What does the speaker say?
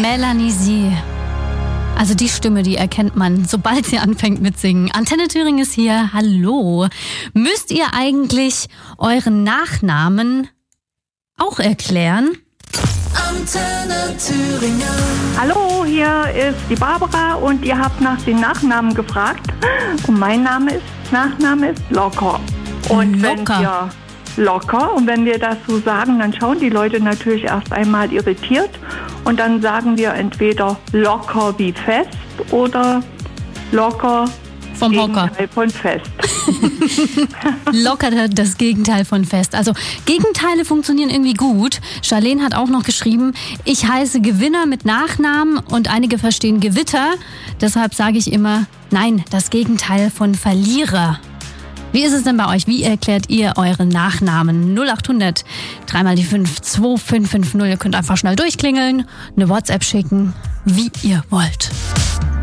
Melanie Sie. Also die Stimme, die erkennt man, sobald sie anfängt mit Singen. Antenne Thüringen ist hier. Hallo. Müsst ihr eigentlich euren Nachnamen auch erklären? Antenne Thüringen. Hallo, hier ist die Barbara und ihr habt nach den Nachnamen gefragt. Und mein Nachname ist Locker. Und Locker. Wenn wir das so sagen, dann schauen die Leute natürlich erst einmal irritiert. Und dann sagen wir entweder locker wie fest oder locker vom Hocker. Gegenteil von fest. Locker das Gegenteil von fest. Also Gegenteile funktionieren irgendwie gut. Charlene hat auch noch geschrieben, ich heiße Gewinner mit Nachnamen und einige verstehen Gewitter. Deshalb sage ich immer, nein, das Gegenteil von Verlierer. Wie ist es denn bei euch? Wie erklärt ihr euren Nachnamen? 0800 3 die 5 2550. Ihr könnt einfach schnell durchklingeln, eine WhatsApp schicken, wie ihr wollt.